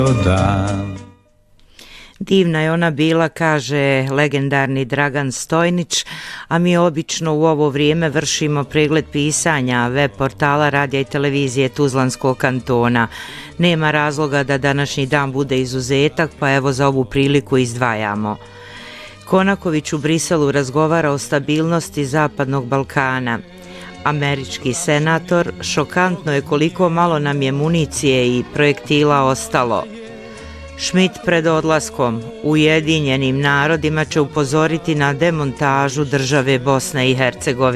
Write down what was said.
Divna je ona bila, kaže legendarni Dragan Stojnić, a mi obično u ovo vrijeme vršimo pregled pisanja web portala Radija i televizije Tuzlanskog kantona. Nema razloga da današnji dan bude izuzetak, pa evo za ovu priliku izdvajamo. Konaković u Briselu razgovara o stabilnosti Zapadnog Balkana. Američki senator: šokantno je koliko malo nam je municije i projektila ostalo. Schmidt pred odlaskom: Ujedinjenim narodima će upozoriti na demontažu države Bosne i Hercegovine.